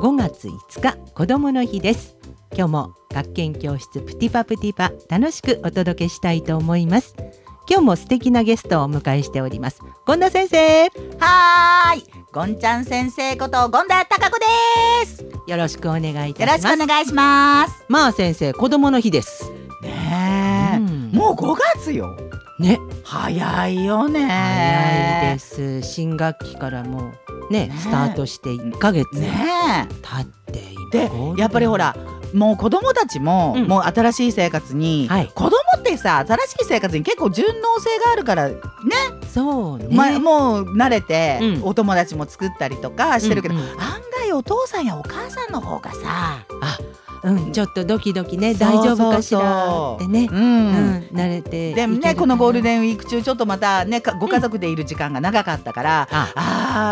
5月5日子どもの日です。今日も学研教室プティパプティパ楽しくお届けしたいと思います。今日も素敵なゲストをお迎えしております。権田先生。 はーい、ゴンちゃん先生こと権田貴子です。 よろしくお願いいたします。 よろしくお願いします。 まあ先生、子どもの日ですねえ、もう5月よね。 早いよね。 早いです。新学期からもうねスタートして1ヶ月経ってでやっぱりほらもう子供たちも、もう新しい生活に、子供ってさ新しい生活に結構順応性があるからね。 そうね、 もう慣れて、お友達も作ったりとかしてるけど、案外お父さんやお母さんの方がさちょっとドキドキね、大丈夫かしらってね、慣れてでもね、このゴールデンウィーク中ちょっとまたねご家族でいる時間が長かったから、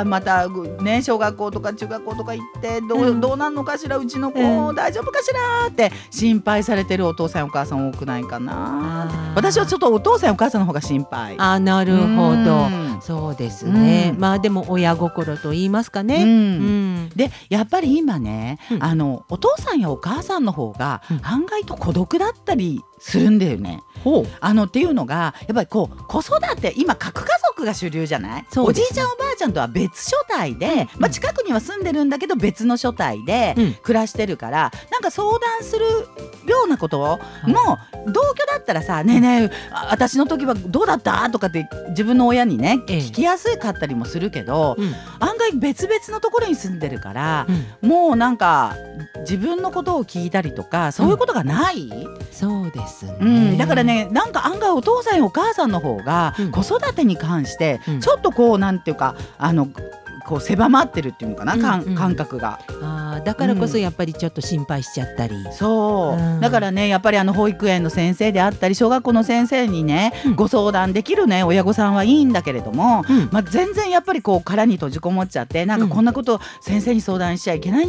またね小学校とか中学校とか行ってどうなんのかしら、うちの子、大丈夫かしらって心配されてるお父さんお母さん多くないかな。私はちょっとお父さんお母さんの方が心配。 なるほど、そうですね、まあでも親心と言いますかね、 でやっぱり今ね、お父さんやお母さんの方が案外と孤独だったりするんだよね。っていうのがやっぱり子育て今核家族が主流じゃない。おじいちゃんおばあちゃんとは別所帯で、近くには住んでるんだけど別の所帯で暮らしてるから、なんか相談するようなことも同居だったらさ、ねえねえ私の時はどうだったとかって自分の親にね聞きやすかったりもするけど、案外別々のところに住んでるから、もうなんか自分のことを聞いたりとかそういうことがない。 そうですね、 だからね、なんか案外お父さんやお母さんの方が子育てに関してちょっとなんていうか狭まってるっていうのかな、感覚が。 だからこそやっぱりちょっと心配しちゃったり、 だからねやっぱり保育園の先生であったり小学校の先生にね、ご相談できるね親御さんはいいんだけれども、全然やっぱり殻に閉じこもっちゃって、なんかこんなこと先生に相談しちゃいけない